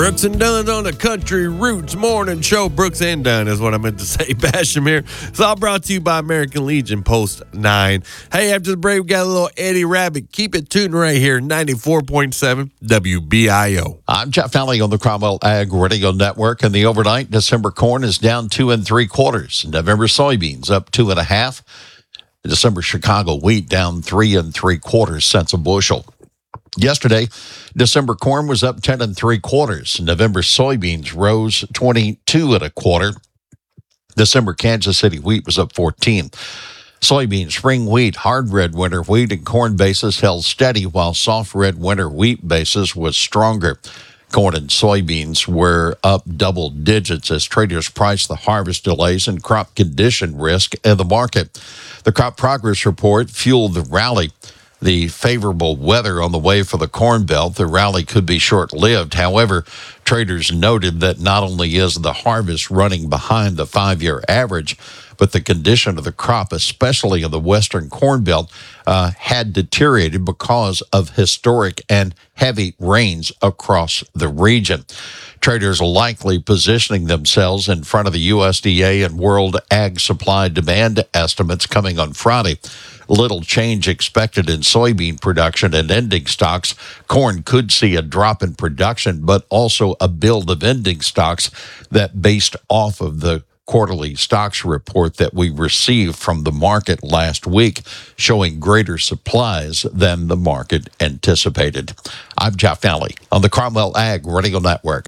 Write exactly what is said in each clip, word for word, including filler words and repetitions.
Brooks and Dunn on the Country Roots Morning Show. Brooks and Dunn is what I meant to say. Basham here. It's all brought to you by American Legion Post nine. Hey, after the break, we got a little Eddie Rabbit. Keep it tuned right here, ninety-four point seven W B I O. I'm Jeff Valley on the Cromwell Ag Radio Network. And the overnight, December corn is down two and three quarters. November soybeans up two and a half. December Chicago wheat down three and three quarters cents a bushel. Yesterday, December corn was up ten and three quarters. November soybeans rose twenty-two and a quarter. December Kansas City wheat was up fourteen. Soybean, spring wheat, hard red winter wheat, and corn basis held steady, while soft red winter wheat basis was stronger. Corn and soybeans were up double digits as traders priced the harvest delays and crop condition risk in the market. The crop progress report fueled the rally. The favorable weather on the way for the Corn Belt, the rally could be short-lived. However, traders noted that not only is the harvest running behind the five-year average, but the condition of the crop, especially in the western Corn Belt, uh, had deteriorated because of historic and heavy rains across the region. Traders likely positioning themselves in front of the U S D A and World Ag Supply Demand estimates coming on Friday. Little change expected in soybean production and ending stocks. Corn could see a drop in production, but also a build of ending stocks that based off of the quarterly stocks report that we received from the market last week, showing greater supplies than the market anticipated. I'm Jeff Valley on the Cromwell Ag Radio Network.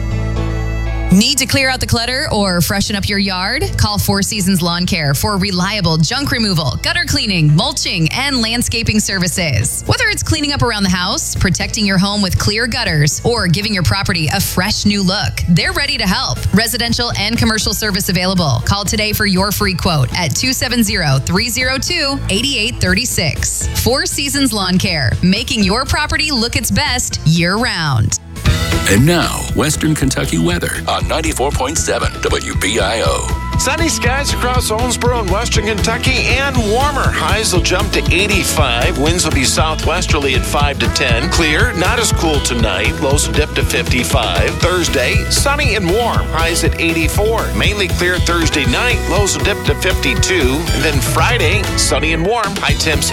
Need to clear out the clutter or freshen up your yard? Call Four Seasons Lawn Care for reliable junk removal, gutter cleaning, mulching, and landscaping services. Whether it's cleaning up around the house, protecting your home with clear gutters, or giving your property a fresh new look, they're ready to help. Residential and commercial service available. Call today for your free quote at two seven zero, three zero two, eight eight three six. Four Seasons Lawn Care, making your property look its best year-round. And now, Western Kentucky weather on ninety-four point seven W B I O. Sunny skies across Owensboro and Western Kentucky and warmer. Highs will jump to eighty-five. Winds will be southwesterly at five to ten. Clear, not as cool tonight. Lows will dip to fifty-five. Thursday, sunny and warm. Highs at eighty-four. Mainly clear Thursday night. Lows will dip to fifty-two. And then Friday, sunny and warm. High temps